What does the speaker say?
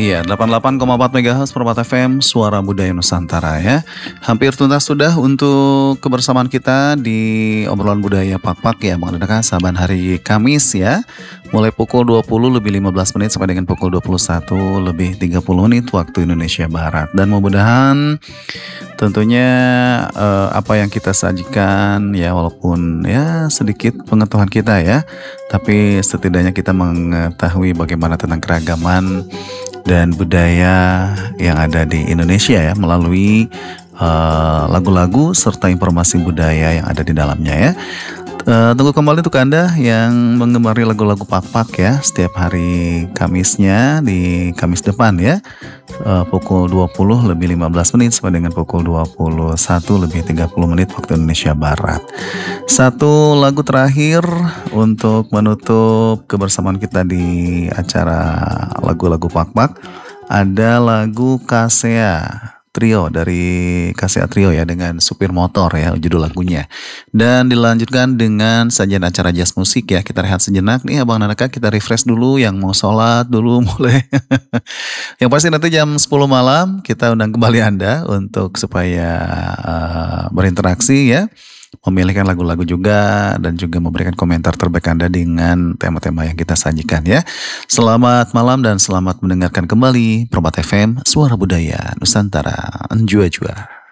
Iya, 88,4 MHz Permata FM, Suara Budaya Nusantara ya. Hampir tuntas sudah untuk kebersamaan kita di obrolan budaya Pak-Pak ya, mengadakan saban hari Kamis ya. Mulai pukul 20 lebih 15 menit sampai dengan pukul 21 lebih 30 menit waktu Indonesia Barat. Dan mudah-mudahan tentunya apa yang kita sajikan ya, walaupun ya sedikit pengetahuan kita ya, tapi setidaknya kita mengetahui bagaimana tentang keragaman dan budaya yang ada di Indonesia ya, melalui lagu-lagu serta informasi budaya yang ada di dalamnya ya. Tunggu kembali untuk Anda yang menggemari lagu-lagu Pak-Pak ya, setiap hari Kamisnya di Kamis depan ya, pukul 20 lebih 15 menit sampai dengan pukul 21 lebih 30 menit waktu Indonesia Barat. Satu lagu terakhir untuk menutup kebersamaan kita di acara lagu-lagu Pak-Pak, ada lagu Kasea Trio dari Kasea Trio ya, dengan Supir Motor ya judul lagunya. Dan dilanjutkan dengan sajian acara jazz musik ya. Kita rehat sejenak nih Abang Nanaka, kita refresh dulu, yang mau sholat dulu mulai. Yang pasti nanti jam 10 malam kita undang kembali Anda untuk supaya berinteraksi ya, memilihkan lagu-lagu juga, dan juga memberikan komentar terbaik Anda dengan tema-tema yang kita sajikan ya. Selamat malam dan selamat mendengarkan kembali Permata FM, Suara Budaya Nusantara. Enjoy.